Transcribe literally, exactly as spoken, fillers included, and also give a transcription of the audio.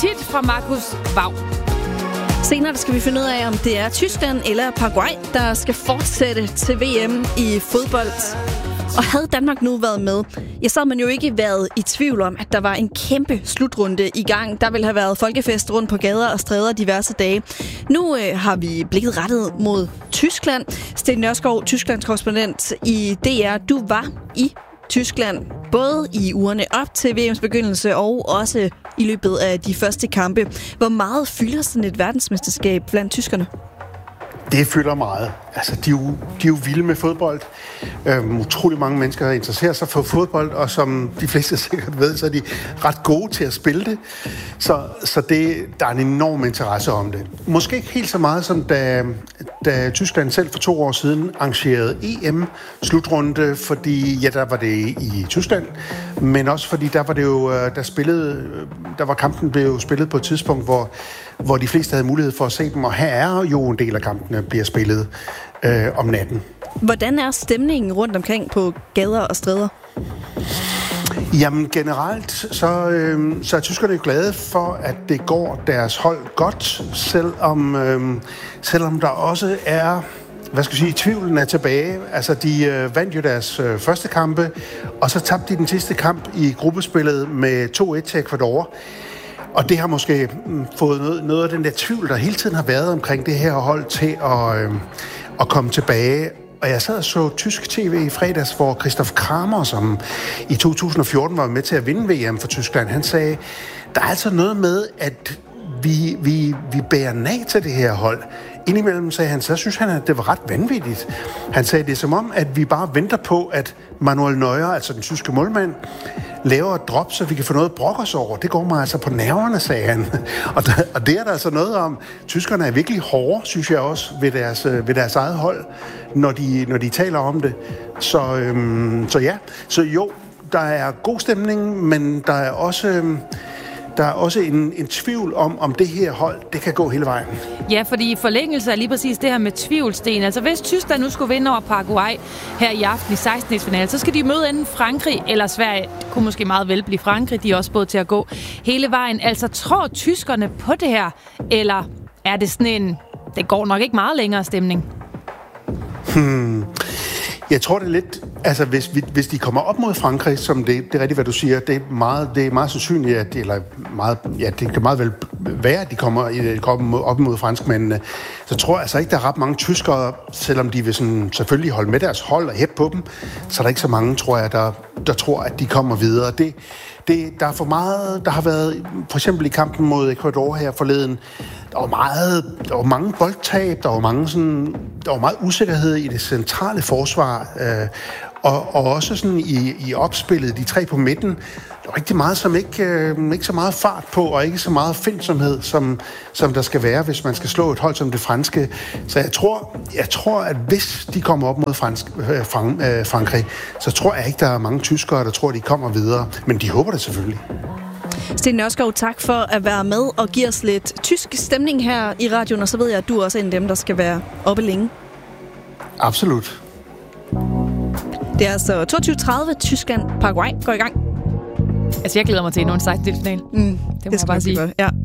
appetit fra Markus Vav. Senere skal vi finde ud af, om det er Tyskland eller Paraguay, der skal fortsætte til V M i fodbold. Og havde Danmark nu været med, ja, så havde man jo ikke været i tvivl om, at der var en kæmpe slutrunde i gang. Der ville have været folkefest rundt på gader og stræder diverse dage. Nu øh, har vi blikket rettet mod Tyskland. Sten Nørskov, Tysklands korrespondent i D R. Du var i Tyskland, både i ugerne op til V M's begyndelse og også i løbet af de første kampe. Hvor meget fylder sådan et verdensmesterskab blandt tyskerne? Det fylder meget. Altså, de er jo, de er jo vilde med fodbold. Øhm, utrolig mange mennesker interesserer sig for fodbold, og som de fleste sikkert ved, så er de ret gode til at spille det. Så, så det, der er en enorm interesse om det. Måske ikke helt så meget, som da, da Tyskland selv for to år siden arrangerede E M-slutrunde, fordi ja, der var det i Tyskland, men også fordi der var det jo, der spillede, der var kampen blev spillet på et tidspunkt, hvor, hvor de fleste havde mulighed for at se dem, og her er jo en del af kampene bliver spillet øh, om natten. Hvordan er stemningen rundt omkring på gader og stræder? Jamen generelt, så, øh, så er tyskerne glade for, at det går deres hold godt, selvom, øh, selvom der også er, hvad skal jeg sige, tvivlen er tilbage. Altså, de øh, vandt jo deres øh, første kampe, og så tabte de den sidste kamp i gruppespillet med to et til Ecuador. Og det har måske mm, fået noget, noget af den der tvivl, der hele tiden har været omkring det her hold til at, øh, at komme tilbage. Og jeg sad og så tysk tv i fredags, hvor Christoph Kramer, som i to tusind og fjorten var med til at vinde V M for Tyskland, han sagde, der er altså noget med, at vi, vi, vi bærer nag til det her hold. Indimellem sagde han, så synes han, at det var ret vanvittigt. Han sagde, det er som om, at vi bare venter på, at Manuel Neuer, altså den tyske målmand, laver et drop, så vi kan få noget at brokke os over. Det går mig altså på nerverne, sagde han. Og, der, og det er der altså noget om. Tyskerne er virkelig hårde, synes jeg også, ved deres, ved deres eget hold, når de, når de taler om det. Så, øhm, så ja, så jo, der er god stemning, men der er også... Øhm, Der er også en, en tvivl om, om det her hold, det kan gå hele vejen. Ja, fordi i forlængelse af lige præcis det her med tvivlsten. Altså hvis Tyskland nu skulle vinde over Paraguay her i aften i sekstende-finale, så skal de møde enten Frankrig eller Sverige. Det kunne måske meget vel blive Frankrig, de er også både til at gå hele vejen. Altså tror tyskerne på det her, eller er det sådan en, det går nok ikke meget længere stemning? Hmm. Jeg tror det er lidt, altså hvis, vi, hvis de kommer op mod Frankrig, som det, det er rigtigt, hvad du siger, det er meget, det er meget sandsynligt, at, eller meget, ja, det kan meget vel være, at de kommer, kommer op mod franskmændene, så tror jeg altså ikke, der er ret mange tyskere, selvom de vil sådan, selvfølgelig holde med deres hold og hæppe på dem, så er der ikke så mange, tror jeg, der, der tror, at de kommer videre. Det, det, der er for meget, der har været, for eksempel i kampen mod Ecuador her forleden, der var, meget, der var mange boldtab, der var, mange sådan, der var meget usikkerhed i det centrale forsvar, øh, og, og også sådan i, i opspillet, de tre på midten, der var rigtig meget, som ikke, øh, ikke så meget fart på, og ikke så meget findsomhed, som, som der skal være, hvis man skal slå et hold som det franske. Så jeg tror, jeg tror at hvis de kommer op mod fransk, øh, Frank, øh, Frankrig, så tror jeg ikke, der er mange tyskere, der tror, de kommer videre. Men de håber det selvfølgelig. Sten Nørskov, tak for at være med og give os lidt tysk stemning her i radioen, og så ved jeg, at du også er en af dem, der skal være oppe længe. Absolut. Det er altså toogtyve tredive, Tyskland, Paraguay går i gang. Altså, jeg glæder mig til endnu en sekstende-finale. Mm, det må det jeg bare sige. Ja.